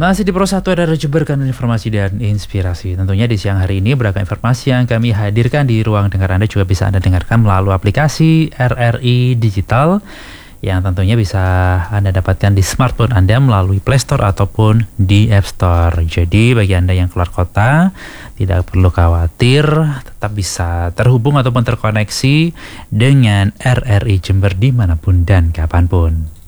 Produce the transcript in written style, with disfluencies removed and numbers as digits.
Masih di Pro 1 ada Jemberkan informasi dan inspirasi. Tentunya di siang hari ini beragam informasi yang kami hadirkan di ruang dengar Anda juga bisa Anda dengarkan melalui aplikasi RRI Digital yang tentunya bisa Anda dapatkan di smartphone Anda melalui Play Store ataupun di App Store. Jadi bagi Anda yang keluar kota tidak perlu khawatir, tetap bisa terhubung ataupun terkoneksi dengan RRI Jember dimanapun dan kapanpun.